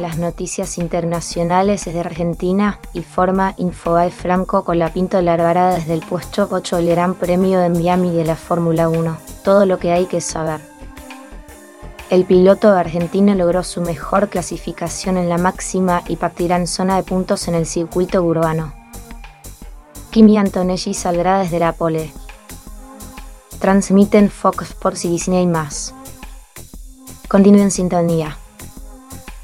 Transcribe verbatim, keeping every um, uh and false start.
las noticias internacionales desde Argentina, informa Infobae Franco Colapinto Larvarada desde el puesto ocho del Gran Premio de Miami de la Fórmula uno. Todo lo que hay que saber. El piloto argentino logró su mejor clasificación en la máxima y partirá en zona de puntos en el circuito urbano. Kimi Antonelli saldrá desde la pole. Transmiten Fox Sports y Disney más. Continúen en sintonía.